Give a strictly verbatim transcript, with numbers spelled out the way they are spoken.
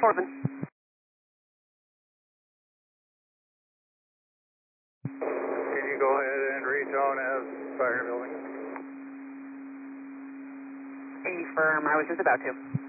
Foreman. Can you go ahead and retone as fire building? A firm, I was just about to.